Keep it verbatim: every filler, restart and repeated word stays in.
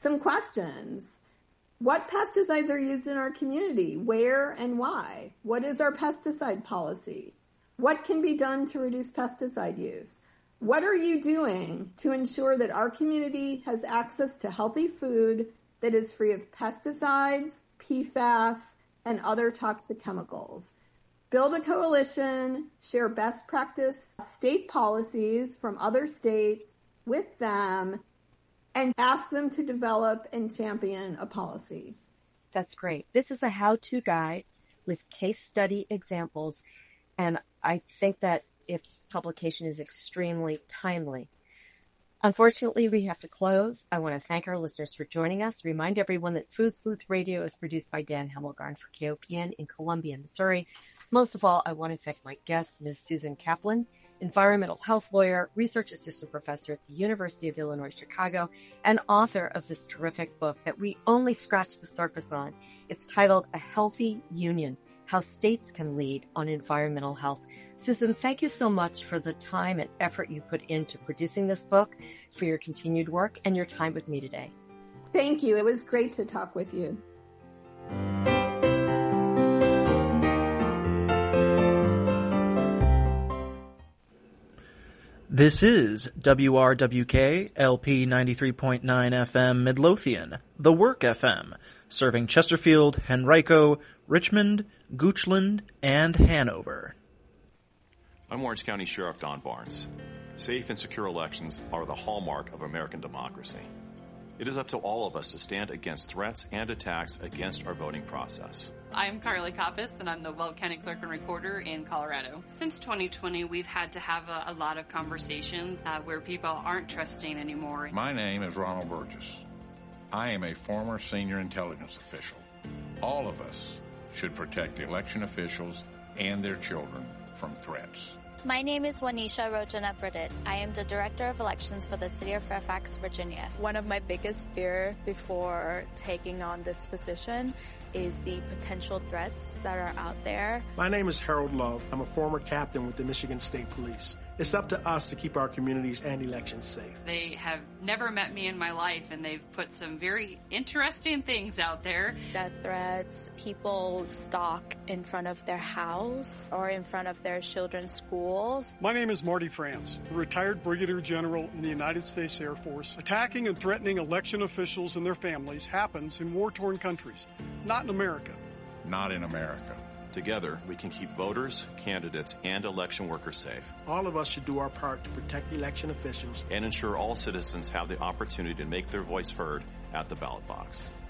some questions. What pesticides are used in our community? Where and why? What is our pesticide policy? What can be done to reduce pesticide use? What are you doing to ensure that our community has access to healthy food that is free of pesticides, P FAS, and other toxic chemicals? Build a coalition, share best practice state policies from other states with them, and ask them to develop and champion a policy. That's great. This is a how-to guide with case study examples, and I think that its publication is extremely timely. Unfortunately, we have to close. I want to thank our listeners for joining us. Remind everyone that Food Sleuth Radio is produced by Dan Hemmelgarn for K O P N in Columbia, Missouri. Most of all, I want to thank my guest, Miz Susan Kaplan, environmental health lawyer, research assistant professor at the University of Illinois, Chicago, and author of this terrific book that we only scratched the surface on. It's titled A Healthy Union, How States Can Lead on Environmental Health. Susan, thank you so much for the time and effort you put into producing this book, for your continued work, and your time with me today. Thank you. It was great to talk with you. This is W R W K L P ninety-three point nine F M Midlothian, the Work F M, serving Chesterfield, Henrico, Richmond, Goochland, and Hanover. I'm Orange County Sheriff Don Barnes. Safe and secure elections are the hallmark of American democracy. It is up to all of us to stand against threats and attacks against our voting process. I'm Carly Coppice, and I'm the Weld County Clerk and Recorder in Colorado. Since twenty twenty, we've had to have a, a lot of conversations uh, where people aren't trusting anymore. My name is Ronald Burgess. I am a former senior intelligence official. All of us should protect election officials and their children from threats. My name is Juanisha Rojana Burdett. I am the Director of Elections for the City of Fairfax, Virginia. One of my biggest fears before taking on this position is the potential threats that are out there. My name is Harold Love. I'm a former captain with the Michigan State Police. It's up to us to keep our communities and elections safe. They have never met me in my life, and they've put some very interesting things out there. Death threats, people stalk in front of their house or in front of their children's schools. My name is Marty France, a retired Brigadier General in the United States Air Force. Attacking and threatening election officials and their families happens in war-torn countries, not in America. Not in America. Together, we can keep voters, candidates, and election workers safe. All of us should do our part to protect election officials and ensure all citizens have the opportunity to make their voice heard at the ballot box.